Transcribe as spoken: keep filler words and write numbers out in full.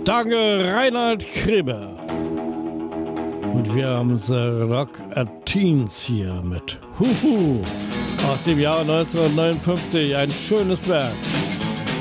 Danke, Reinhard Krebe. Und wir haben The Rock at Teens hier mit Huhu aus dem Jahr neunzehnhundertneunundfünfzig. Ein schönes Werk.